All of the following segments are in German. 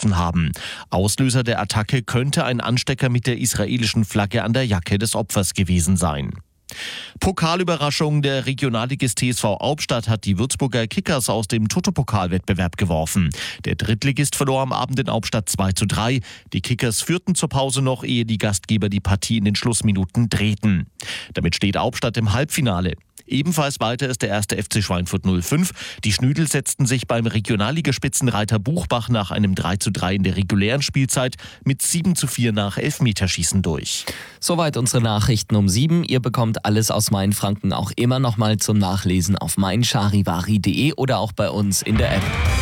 getroffen haben. Auslöser der Attacke könnte ein Anstecker mit der israelischen Flagge an der Jacke des Opfers gewesen sein. Pokalüberraschung, der Regionalligist TSV Albstadt hat die Würzburger Kickers aus dem Toto-Pokal-Wettbewerb geworfen. Der Drittligist verlor am Abend in Albstadt 2:3. Die Kickers führten zur Pause noch, ehe die Gastgeber die Partie in den Schlussminuten drehten. Damit steht Albstadt im Halbfinale. Ebenfalls weiter ist der erste FC Schweinfurt 05. Die Schnüdel setzten sich beim Regionalligaspitzenreiter Buchbach nach einem 3:3 in der regulären Spielzeit mit 7:4 nach Elfmeterschießen durch. Soweit unsere Nachrichten um 7. Ihr bekommt alles aus Mainfranken auch immer noch mal zum Nachlesen auf meincharivari.de oder auch bei uns in der App.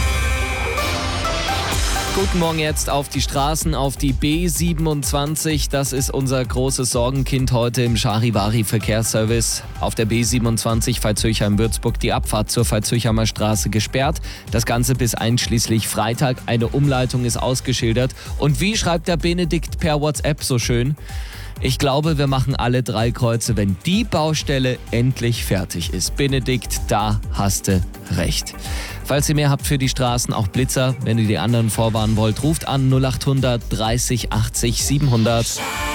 Guten Morgen jetzt auf die Straßen, auf die B27. Das ist unser großes Sorgenkind heute im Charivari Verkehrsservice. Auf der B27 Veitshöchheim-Würzburg die Abfahrt zur Veitshöchheimer Straße gesperrt. Das Ganze bis einschließlich Freitag. Eine Umleitung ist ausgeschildert. Und wie schreibt der Benedikt per WhatsApp so schön? Ich glaube, wir machen alle 3 Kreuze, wenn die Baustelle endlich fertig ist. Benedikt, da hast du recht. Falls ihr mehr habt für die Straßen, auch Blitzer, wenn ihr die anderen vorwarnen wollt, ruft an 0800 30 80 700.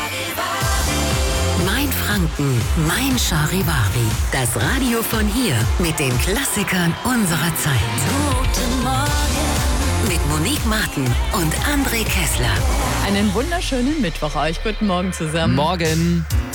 Mainfranken, Mein Charivari. Das Radio von hier mit den Klassikern unserer Zeit. Guten Morgen. Mit Monique Martin und André Kessler. Einen wunderschönen Mittwoch euch. Guten Morgen zusammen. Morgen.